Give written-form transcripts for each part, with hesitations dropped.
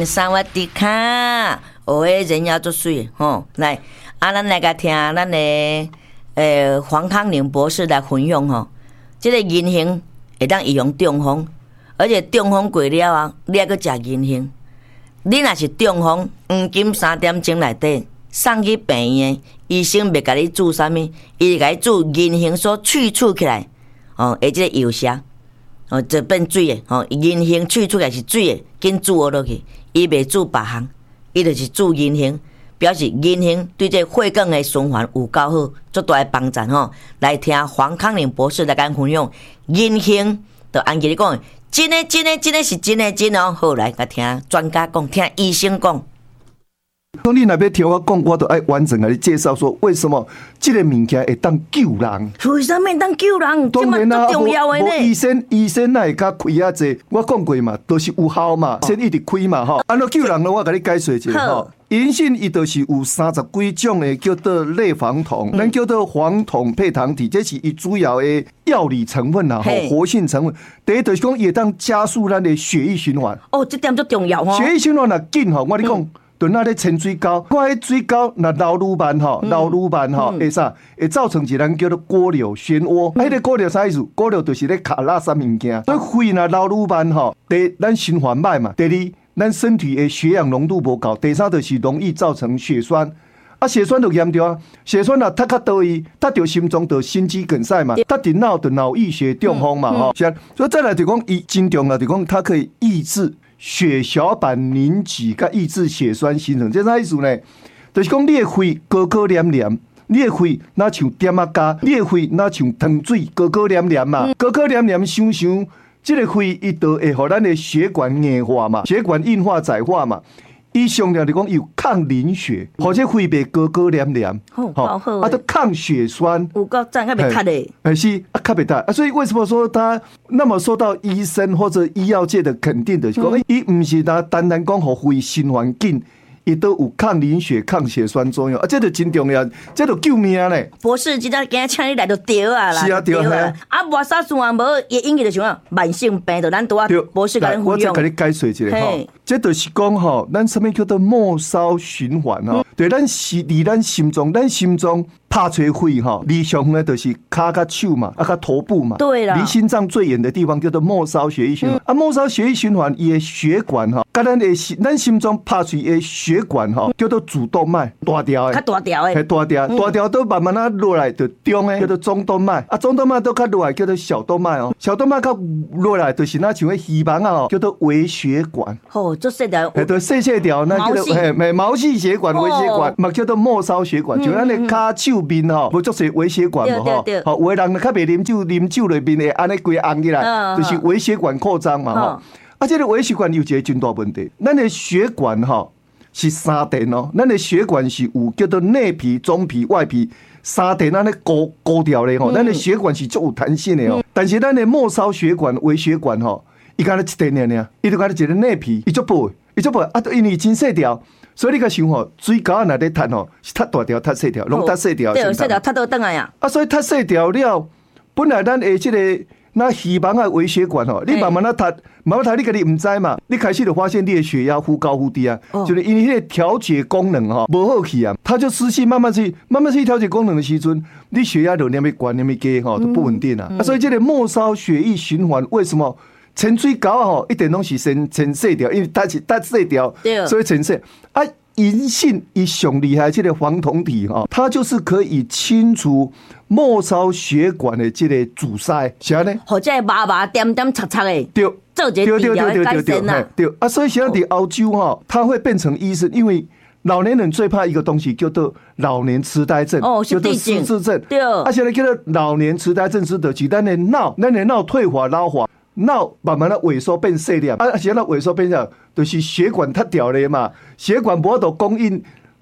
萨瓦迪卡，哦，人妖足水吼，来，咱来个听咱的黄康宁博士来分享吼，这个银杏会当用中风，而且中风过了啊，你还佫食银杏，你若是中风，黄金3点钟内底送去病院，医生袂甲你注啥物，伊就甲你注银杏所去除起来，哦，即个药效。哦，就变水的，哦，银杏取出来是水的，紧煮落去，伊袂煮别项，伊就是煮银杏，表示银杏对这血管的循环有够好，足大的帮助吼。来听黄康宁博士来甲分享，银杏就按佢讲，真的是真的哦。好，来甲听专家讲，听医生讲。 你那边听我讲，我都爱完整的你介绍说，为什么这个物件会当救人？ 为什么当救人？ 当然啦， 重要的呢。 医生哪会甲开啊济？我讲过嘛，都是有效嘛，先一直开嘛吼。安怎救人呢？我甲你解说一下吼。银杏伊就是有30几种的叫做类黄酮，咱叫做黄酮配糖体，这是伊主要的药理成分啦，活性成分。第一就是讲，伊会当加速咱的血液循环。 哦，这点足重要吼。 血液循环若紧吼，我跟你讲。就那咧潜水沟，看迄水沟那流愈慢吼，流愈慢吼，会啥？会造成一咱叫做锅瘤漩涡。迄个锅瘤啥意思？锅瘤就是咧卡垃圾物件，所以肺若流愈慢吼，第一咱循环歹嘛，第二咱身体的血氧浓度无够，第三就是容易造成血栓。啊，血栓就严重啊！血栓若塌较倒伊，塌着心脏就心肌梗塞嘛，塌伫脑就脑溢血中风嘛吼。所以再来就讲，伊真重要就讲，它可以抑制血小板凝集，甲抑制血栓形成。这啥意思呢？就是讲你的肺高高黏黏，你的肺那像点啊加，你的肺那像糖水高高黏黏嘛，高高黏黏想想，这个肺伊就会互咱的血管硬化嘛，血管硬化窄化嘛。伊上了就讲有抗凝血，或者肺袂高高黏黏， 好， 都抗血栓， 有够赞，较袂塌的。 是啊，较袂塌啊。所以为什么说他那么受到医生或者医药界的肯定的？讲伊唔是单单讲互肺循环紧。伊都有抗凝血、抗血栓作用啊，这就真重要，这就救命咧。 博士，今天请你来就对啊啦， 是啊，对啊。 啊，无啥循环无，伊引起就像慢性病，就咱拄啊博士甲咱分享。 我再甲你解说一下吼，这就是讲吼，咱什么叫做末梢循环吼？对，咱离咱心脏拍吹肺哈，离上呢就是脚甲手嘛，啊甲头部嘛。 对啦。 离心脏最远的地方叫做末梢血液循环。啊，末梢血液循环伊的血管哈，甲咱心脏拍吹的血管哈，叫做主动脉，大条的。 较大条的。 系大条都慢慢啊落来，就中的叫做中动脉。啊，中动脉都较落来叫做小动脉哦。小动脉较落来就是那像个希望啊哦，叫做微血管。 哦，做细条。 系对细条，那叫做毛细血管、微血管，嘛叫做末梢血管。就咱的脚手面吼，无足些微血管无吼。好，有的人较袂啉酒里面会安尼规红起来，就是微血管扩张嘛吼。啊，这个微血管有一个真大问题，咱的血管吼是三层哦，咱的血管是有叫做内皮、中皮、外皮三层，咱咧高调的吼，咱的血管是足有弹性的哦。但是咱的末梢血管、微血管吼，伊敢若一层尔，伊就敢若一个内皮，伊足薄啊，因为真细条。所以你甲想吼，水沟若咧塌吼，是塌大条、塌细条，拢塌细条。 对，细条塌倒转来呀。 啊，所以塌细条了，本来咱的这个那希望啊微血管吼，你慢慢啊塌，你家己唔知嘛，你开始就发现你的血压忽高忽低啊，就是因为迄个调节功能吼无好去啊，它就失去慢慢去调节功能的时阵，你血压就那么高那么低吼，都不稳定啊。所以这个末梢血液循环为什么？潜水沟吼，一点拢是先细条，因为它是细条，所以潜细啊。银杏伊上厉害，这个黄酮体哈，它就是可以清除末梢血管的这个阻塞，是安尼。 或者麻麻点点擦擦的， 对， 做一个治疗的改善呐。 对啊，所以现在在澳洲哈，他会变成医生，因为老年人最怕一个东西叫做老年痴呆症，叫做失智症。 对， 啊，现在叫做老年痴呆症是就是咱的脑退化老化。脑慢慢的萎缩变细粒，啊，现在萎缩变小，就是血管塌掉了嘛，血管无法度供应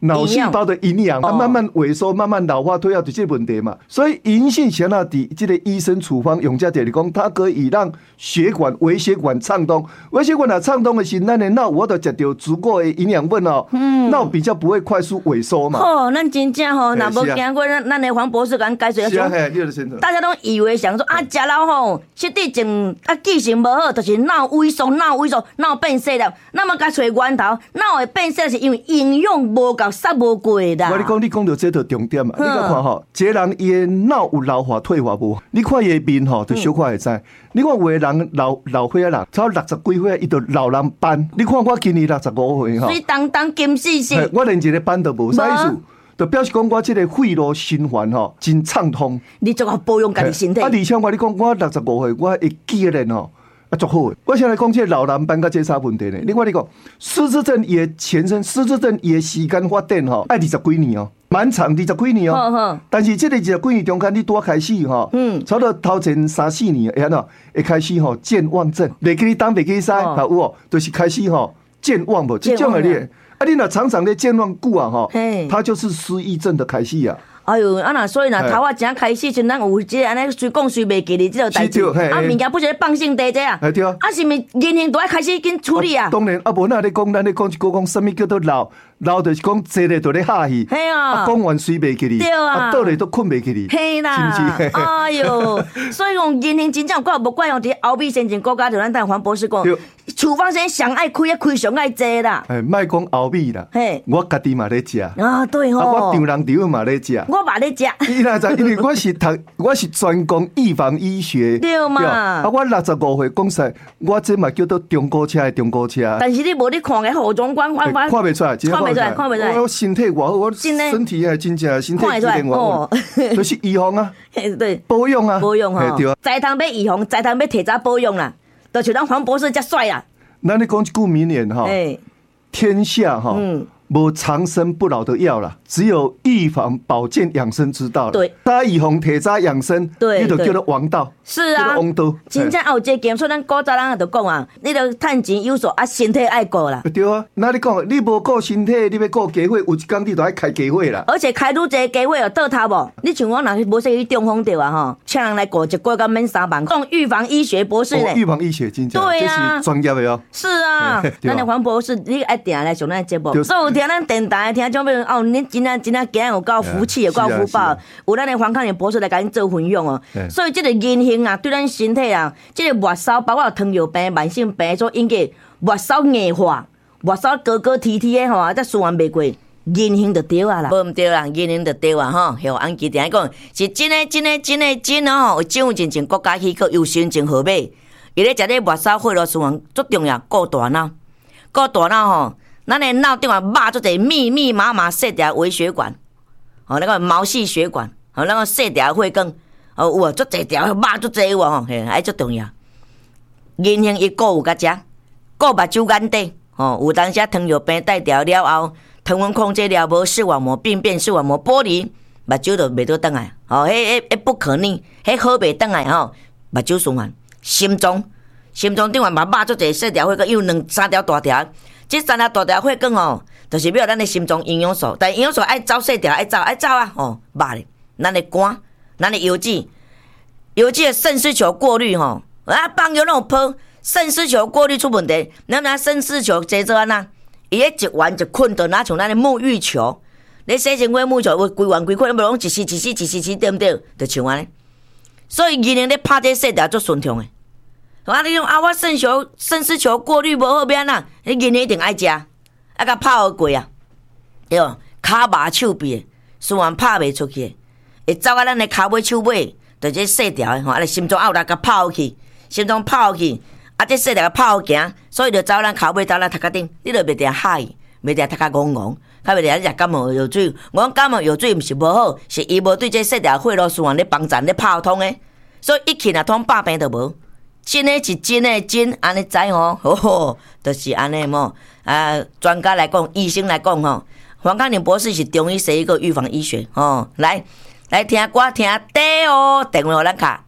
脑细胞的营养，它慢慢萎缩、慢慢老化、退化，就这问题嘛。所以银杏香那底这个医生处方用在这里讲，它可以让血管、微血管畅通。微血管畅通的时候，咱的脑我都吃到足够的营养分哦，脑比较不会快速萎缩嘛。 哦，咱真正吼，若无经过咱的黄博士甲咱解释，大家都以为想说啊，食老吼，实际上记性无好，就是脑萎缩、脑变细了。那么甲找源头，脑会变细是因为营养无够。杀无过啦！ 我你讲到这就重点嘛。你甲看吼，一个人伊的脑有老化退化无？你看伊的面吼，就小可会知。你看有的人老岁仔人，超60几岁，伊就老人斑。你看我今年65岁吼， 水当当金死死。 我连一个斑都无啥意思，就表示讲我这个肺路循环吼真畅通。 你做好保养家己身体。 而且我你讲我65岁，我会记得吼。足好诶！我现在讲这老人斑甲这啥问题呢？另外你讲失智症伊的前身，失智症伊的时间发展吼，爱20几年哦，蛮长20几年哦。但是这个20几年中间，你拄开始吼，差不多头前3、4年，会安怎会开始吼健忘症，袂记你东袂记西，有无？就是开始吼健忘无，这种的你，你若常常咧健忘久啊吼，它就是失忆症的开始啊。 哎呦，所以头啊正开始时，咱有即个安尼随讲随袂记哩，即个代志。物件不是咧放性地这啊。 对啊。 是咪言行都要开始紧处理啊？ 当然，无咱咧讲一句讲什么叫做老？老就是讲坐咧就咧哈气， 系啊， 讲完睡袂记哩， 对啊， 倒咧都困袂记哩， 系啦，是不是？哎呦，所以讲言行真正怪无怪用伫后壁先前国家就咱等黄博士讲，处方先上爱开上爱济啦。 莫讲后壁啦，我家己嘛咧食啊，对吼， 我丈人丈嘛咧食， 我嘛咧食。 伊哪知？因为我是专攻预防医学， 对嘛？ 我65岁讲实，我这嘛叫做中古车的中古车。 但是你无你看个护种管看袂出来， 看不出来， 我身体偌好，我身体还真正身体机能偌好，就是预防啊， 对， 保养啊， 对啊，再通要预防，再通要提早保养啦，就像咱黄博士遮帅啦。 那你讲一句名言哈，天下哈，无长生不老的药啦，只有预防保健养生之道了。 对， 他预防提早养生，你就叫做王道。 是啊， 王道。 真正有这经，所以咱古早人也就讲啊，你着趁钱有数，啊身体爱顾啦。 对啊，那你讲，你无顾身体，你要顾家伙，有一天你就爱开家伙啦。 而且开愈济家伙哦，倒头无。你像我若是无说去中风着啊吼，请人来顾一个月免3万，讲预防医学博士呢。 预防医学真正，这是专业的哦。 是啊，咱的黄博士，你爱定来上咱节目，所以有听咱电台听众朋友哦，恁真正今日有够福气，有够福报，有咱的黄康年博士来甲恁做分享哦。所以这个言行啊，对咱身体啊，这个末梢包括糖尿病、慢性病所引起末梢硬化、末梢高提的吼，再循环袂过，言行就对啊啦。无毋对啦，言行就对啊吼。像安琪定讲，是真哦，有政府真正国家许可，又申请号码，伊咧食咧末梢血路循环足重要，顾大脑，吼。咱的脑顶啊，肉足侪密麻细条微血管，那个毛细血管，那个细条血管，有啊，足侪条肉足侪有吼，还足重要。言行伊顾有甲食，顾目睭眼底，有当时糖尿病带条了后，糖分控制了无视网膜病变，视网膜剥离，目睭就袂倒转来，迄不可逆，迄好袂转来吼，目睭循环，心脏顶嘛肉足侪细条血管，有2-3条大条。这3条大条血管吼，就是要咱的心脏营养素，但营养素爱走细条，爱走啊吼，肉咧，咱的肝，咱的油脂的肾丝球过滤吼，放药拢有泡，肾丝球过滤出问题，咱肾丝球制作安那，伊迄一圆一捆就拿像咱的沐浴球，你洗身躯沐浴球有规圆规捆，无拢一丝对不对？就像安尼，所以伊能咧拍这细条足顺畅诶。你讲我肾丝球过滤无好变啊？你今年一定爱食，甲泡过啊，对哦，骹麻手臂，循环拍袂出去，会走到咱的骹尾手尾，就这细条的吼，心脏有力甲泡去，心脏泡去，这细条泡行，所以就走咱骹尾，走咱头壳顶，你就袂定嗨，袂定头壳戆戆，较袂定你食感冒药水。我讲感冒药水毋是无好，是伊无对这细条血路循环咧帮站咧泡通的，所以一去若通百病就无。真诶是真诶真，安尼知吼，就是安尼嘛。专家来讲，医生来讲吼，黄康宁博士是中医西医个预防医学吼。来听歌听底哦，电话咱卡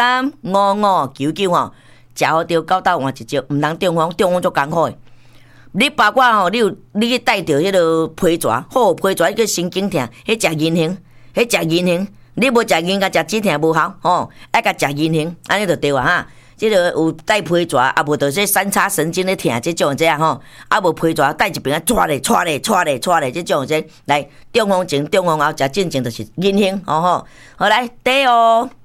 0800335599吼，食好着到换一招，毋通中风足艰苦诶。 你包括吼，你去带着迄个皮蛇，好皮蛇迄个神经痛，迄食银杏，你无食银甲食止痛无效，吼，爱甲食银杏，安尼就对啊哈。即个有带皮蛇，啊无就是三叉神经咧痛，即种这样吼，啊无皮蛇带一边啊，抓咧，即种这来中风前、中风后食正就是银杏，吼，好来，第哦。